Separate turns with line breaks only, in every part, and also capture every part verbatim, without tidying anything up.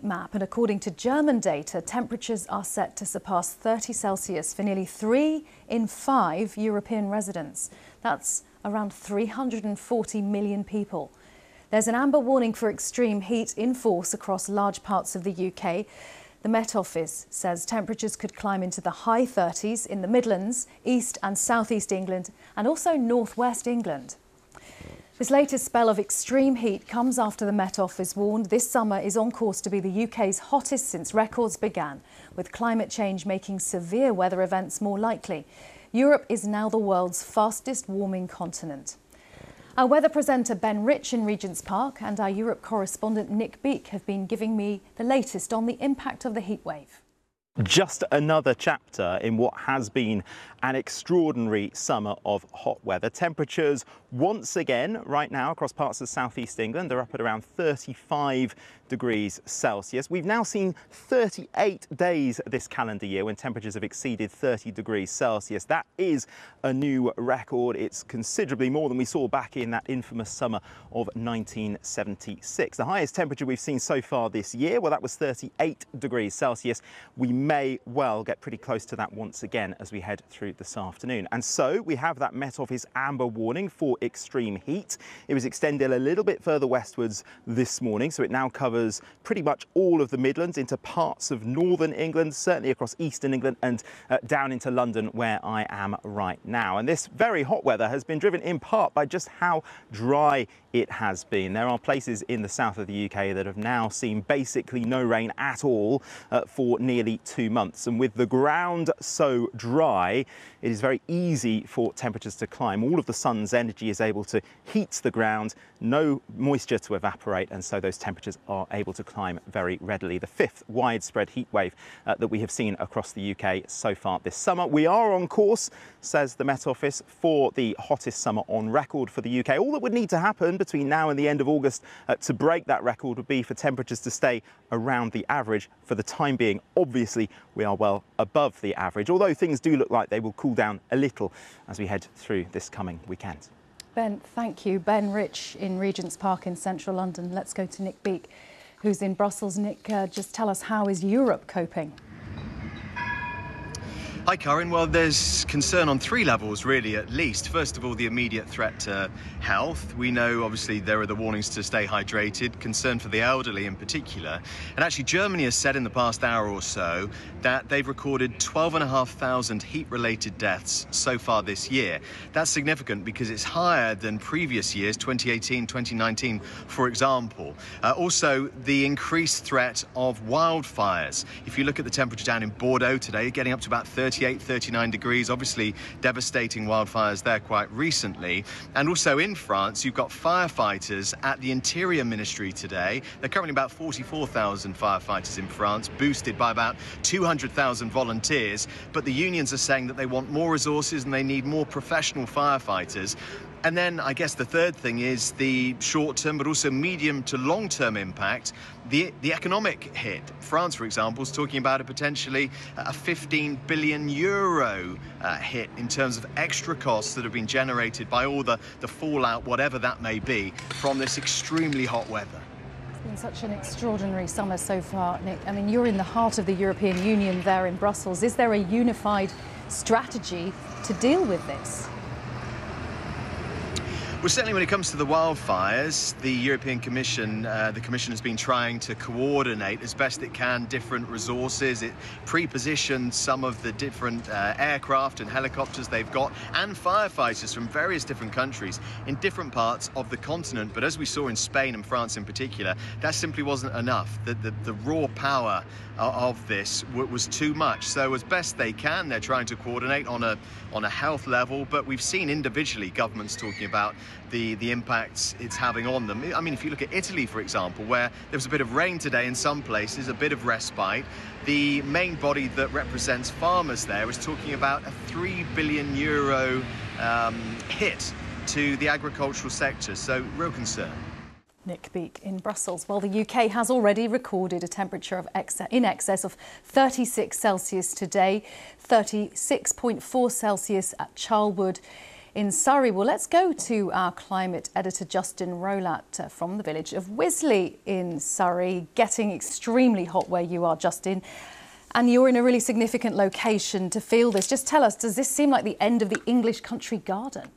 map, and according to German data, temperatures are set to surpass thirty Celsius for nearly three in five European residents. That's around three hundred forty million people. There's an amber warning for extreme heat in force across large parts of the U K. The Met Office says temperatures could climb into the high thirties in the Midlands, East and South East England, and also North West England. This latest spell of extreme heat comes after the Met Office warned this summer is on course to be the U K's hottest since records began, with climate change making severe weather events more likely. Europe is now the world's fastest warming continent. Our weather presenter Ben Rich in Regent's Park and our Europe correspondent Nick Beake have been giving me the latest on the impact of the heatwave.
Just another chapter in what has been an extraordinary summer of hot weather. Temperatures once again right now across parts of southeast England, they're up at around thirty-five degrees Celsius. We've now seen thirty-eight days this calendar year when temperatures have exceeded thirty degrees Celsius. That is a new record. It's considerably more than we saw back in that infamous summer of nineteen seventy-six. The highest temperature we've seen so far this year, well, that was thirty-eight degrees Celsius. We may well get pretty close to that once again as we head through this afternoon. And so we have that Met Office amber warning for extreme heat. It was extended a little bit further westwards this morning, so it now covers pretty much all of the Midlands into parts of northern England, certainly across eastern England and uh, down into London where I am right now. And this very hot weather has been driven in part by just how dry it has been. There are places in the south of the U K that have now seen basically no rain at all uh, for nearly two months. And with the ground so dry, it is very easy for temperatures to climb. All of the sun's energy is able to heat the ground, no moisture to evaporate, and so those temperatures are able to climb very readily. The fifth widespread heat wave uh, that we have seen across the U K so far this summer. We are on course, says the Met Office, for the hottest summer on record for the U K. All that would need to happen between now and the end of August uh, to break that record would be for temperatures to stay around the average. For the time being, obviously, we are well above the average, although things do look like they will cool down a little as we head through this coming weekend.
Ben, thank you. Ben Rich in Regent's Park in central London. Let's go to Nick Beake, who's in Brussels. Nick, uh, just tell us, how is Europe coping?
Hi, Karen. Well, there's concern on three levels, really, at least. First of all, the immediate threat to health. We know, obviously, there are the warnings to stay hydrated, concern for the elderly in particular. And actually, Germany has said in the past hour or so that they've recorded twelve and a half thousand heat-related deaths so far this year. That's significant because it's higher than previous years, twenty eighteen, twenty nineteen, for example. Uh, also, the increased threat of wildfires. If you look at the temperature down in Bordeaux today, getting up to about thirty-eight, thirty-nine degrees, obviously devastating wildfires there quite recently. And also in France, you've got firefighters at the Interior Ministry today. There are currently about forty-four thousand firefighters in France, boosted by about two hundred thousand volunteers. But the unions are saying that they want more resources and they need more professional firefighters. And then I guess the third thing is the short-term but also medium to long-term impact, the, the economic hit. France, for example, is talking about a potentially a fifteen billion euro uh, hit in terms of extra costs that have been generated by all the, the fallout, whatever that may be, from this extremely hot weather.
It's been such an extraordinary summer so far, Nick. I mean, you're in the heart of the European Union there in Brussels. Is there a unified strategy to deal with this?
Well, certainly when it comes to the wildfires, the European Commission, uh, the Commission has been trying to coordinate as best it can different resources. It pre-positioned some of the different uh, aircraft and helicopters they've got and firefighters from various different countries in different parts of the continent. But as we saw in Spain and France in particular, that simply wasn't enough. The, the, the raw power of this was too much. So as best they can, they're trying to coordinate on a on a health level, but we've seen individually governments talking about the the impacts it's having on them. I mean, if you look at Italy, for example, where there was a bit of rain today in some places, a bit of respite, the main body that represents farmers there is talking about a three billion euro um, hit to the agricultural sector. So real concern.
Nick Beake in Brussels. Well, the U K has already recorded a temperature of ex in excess of thirty-six Celsius today, thirty-six point four Celsius at Charlwood in Surrey. Well, let's go to our climate editor, Justin Rowlatt, uh, from the village of Wisley in Surrey. Getting extremely hot where you are, Justin. And you're in a really significant location to feel this. Just tell us, does this seem like the end of the English country garden?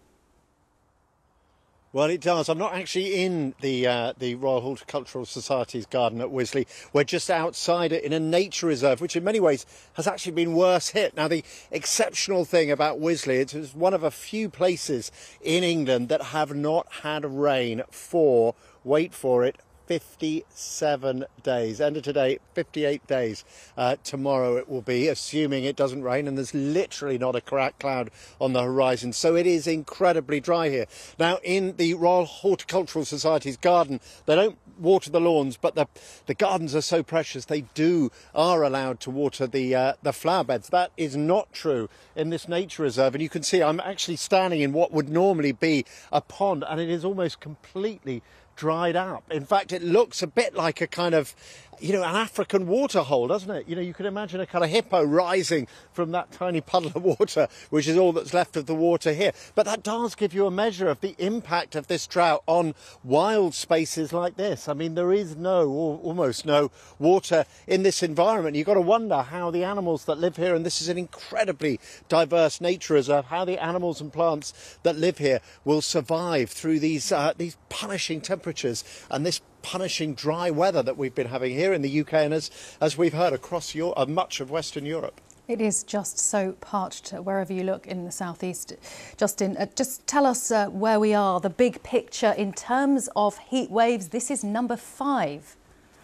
Well, it does. I'm not actually in the uh, the Royal Horticultural Society's garden at Wisley. We're just outside it in a nature reserve, which in many ways has actually been worse hit. Now, the exceptional thing about Wisley, it's one of a few places in England that have not had rain for, wait for it, fifty-seven days. End of today, fifty-eight days. Uh, tomorrow it will be, assuming it doesn't rain, and there's literally not a cloud on the horizon. So it is incredibly dry here. Now, in the Royal Horticultural Society's garden, they don't water the lawns, but the the gardens are so precious they do are allowed to water the uh, the flower beds. That is not true in this nature reserve, and you can see I'm actually standing in what would normally be a pond, and it is almost completely dried up. In fact, it looks a bit like a kind of, you know, an African water hole, doesn't it? You know, you can imagine a kind of hippo rising from that tiny puddle of water, which is all that's left of the water here. But that does give you a measure of the impact of this drought on wild spaces like this. I mean, there is no, or almost no, water in this environment. You've got to wonder how the animals that live here, and this is an incredibly diverse nature reserve, how the animals and plants that live here will survive through these uh, these punishing temperatures and this punishing dry weather that we've been having here in the U K and as, as we've heard across Europe, uh, much of Western Europe.
It is just so parched wherever you look in the southeast. Justin, uh, just tell us uh, where we are, the big picture in terms of heat waves. This is number five.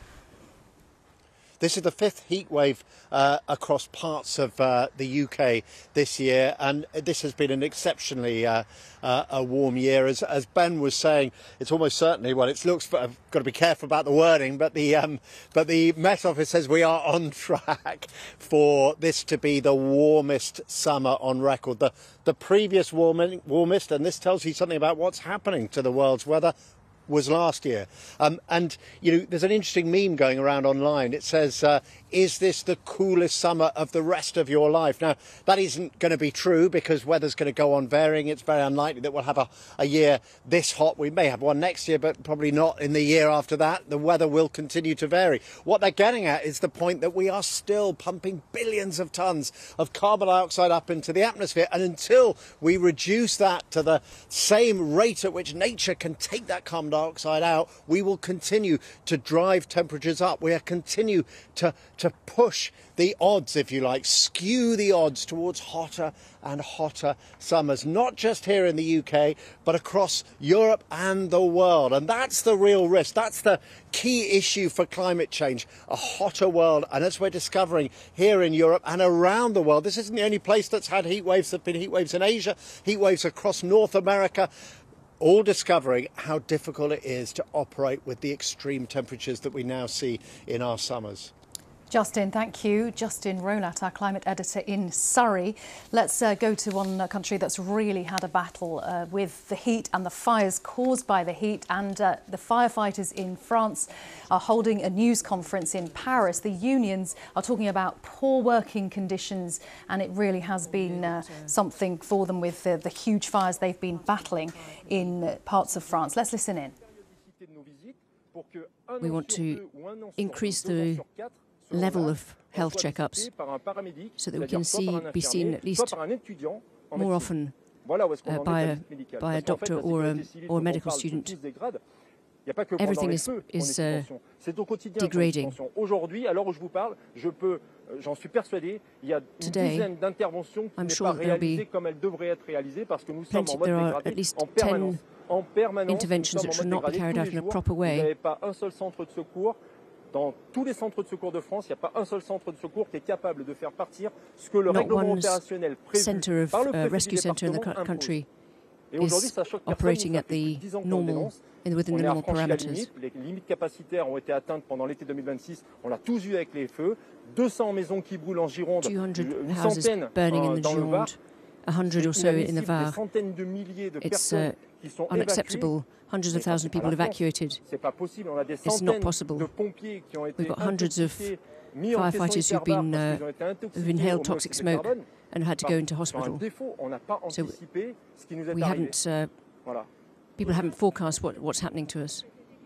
This is the fifth heat wave uh, across parts of uh, the U K this year, and this has been an exceptionally uh, uh, a warm year. As, as Ben was saying, it's almost certainly, well, it looks, I've got to be careful about the wording, but the um, but the Met Office says we are on track for this to be the warmest summer on record. The, the previous warming, warmest, and this tells you something about what's happening to the world's weather, was last year. Um, and, you know, there's an interesting meme going around online. It says, uh, is this the coolest summer of the rest of your life? Now, that isn't going to be true because weather's going to go on varying. It's very unlikely that we'll have a, a year this hot. We may have one next year, but probably not in the year after that. The weather will continue to vary. What they're getting at is the point that we are still pumping billions of tons of carbon dioxide up into the atmosphere. And until we reduce that to the same rate at which nature can take that carbon dioxide out, we will continue to drive temperatures up. We will continue to, to push the odds, if you like, skew the odds towards hotter and hotter summers, not just here in the U K, but across Europe and the world. And that's the real risk. That's the key issue for climate change, a hotter world. And as we're discovering here in Europe and around the world, this isn't the only place that's had heat waves. There have been heat waves in Asia, heat waves across North America, all discovering how difficult it is to operate with the extreme temperatures that we now see in our summers.
Justin, thank you. Justin Rowlatt, our climate editor in Surrey. Let's uh, go to one uh, country that's really had a battle uh, with the heat and the fires caused by the heat. And uh, the firefighters in France are holding a news conference in Paris. The unions are talking about poor working conditions, and it really has been uh, something for them with uh, the huge fires they've been battling in uh, parts of France. Let's listen in.
We want to increase the level of health checkups so that we can see, be seen at least more often uh, by, a, by a doctor or a, or a medical student. Everything is, is uh, degrading. Today, I'm sure there will be plenty, there are at least ten interventions which will not be carried out in a proper way.
Dans tous les centres de secours de France, il n'y a pas un seul centre de secours qui est capable de faire partir ce que le règlement opérationnel prévu par le préfet du département impose. Et aujourd'hui, ça choque personne. Ça fait plus de dix ans qu'on le dénonce. On est à franchi la limite. Les limites capacitaires ont été atteintes pendant l'été deux mille vingt-six. On l'a tous vu avec les feux. deux cents maisons qui brûlent en Gironde, une centaine euh, dans le Var.
A hundred or so in the Var. It's uh, unacceptable. Hundreds of thousands of people evacuated. It's not possible. We've got hundreds of firefighters who've been uh, who've inhaled toxic smoke, and had to go into hospital. So we haven't, uh, people haven't forecast what, what's happening to us.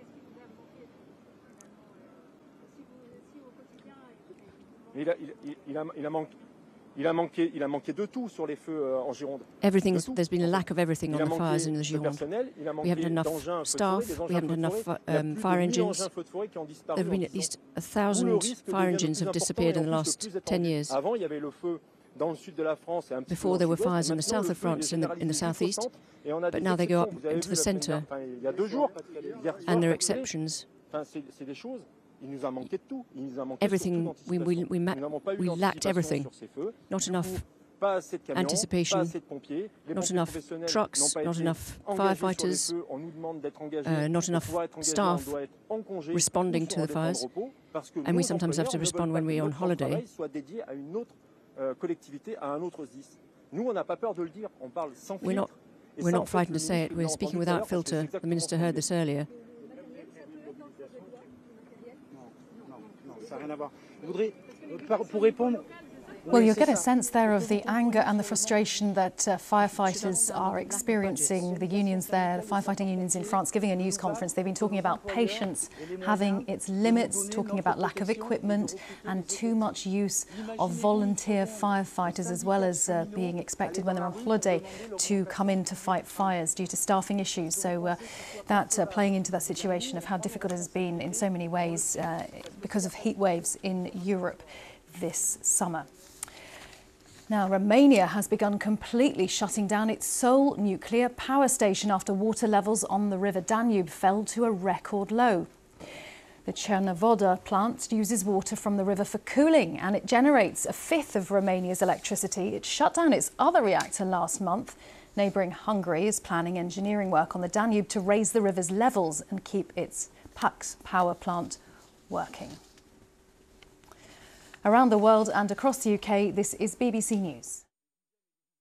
Everything's, there's been a lack of everything on the fires in the Gironde. We haven't enough staff, we haven't enough um, fire engines. There have been at least a thousand fire engines have disappeared in the last ten years. Before there were fires in the south of France and in the, in the southeast, but now they go up into the centre, and there are exceptions. Everything, we, we, we, we lacked everything. Not enough anticipation, not enough trucks, not enough firefighters, uh, not enough staff responding to the fires, and we sometimes have to respond when we're on holiday. We're not, we're not frightened to say it, we're speaking without filter. The Minister heard this earlier.
Well, you'll get a sense there of the anger and the frustration that uh, firefighters are experiencing. The unions there, the firefighting unions in France, giving a news conference. They've been talking about patience having its limits, talking about lack of equipment and too much use of volunteer firefighters, as well as uh, being expected when they're on holiday to come in to fight fires due to staffing issues. So uh, that uh, playing into that situation of how difficult it has been in so many ways uh, because of heat waves in Europe this summer. Now, Romania has begun completely shutting down its sole nuclear power station after water levels on the River Danube fell to a record low. The Cernavodă plant uses water from the river for cooling, and it generates a fifth of Romania's electricity. It shut down its other reactor last month. Neighbouring Hungary is planning engineering work on the Danube to raise the river's levels and keep its Pax power plant working. Around the world and across the U K, this is B B C News.